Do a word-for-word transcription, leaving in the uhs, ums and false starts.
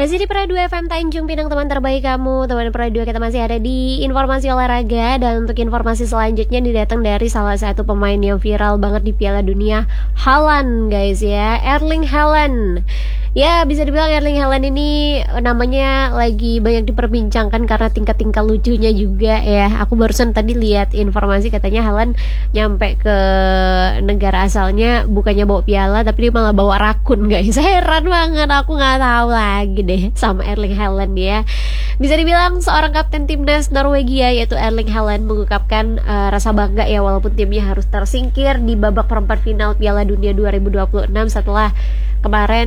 Masih di Pra dua F M Tanjung Pinang, teman terbaik kamu. Teman Pra dua, kita masih ada di informasi olahraga. Dan untuk informasi selanjutnya didatang dari salah satu pemain yang viral banget di Piala Dunia, Haaland guys ya, Erling Haaland. Ya bisa dibilang Erling Haaland ini namanya lagi banyak diperbincangkan karena tingkat-tingkat lucunya juga ya. Aku barusan tadi lihat informasi katanya Haaland nyampe ke negara asalnya bukannya bawa piala tapi dia malah bawa rakun guys. Heran banget, aku nggak tahu lagi deh sama Erling Haaland ya. Bisa dibilang seorang kapten timnas Norwegia yaitu Erling Haaland mengungkapkan uh, rasa bangga ya walaupun timnya harus tersingkir di babak perempat final Piala Dunia dua ribu dua puluh enam setelah kemarin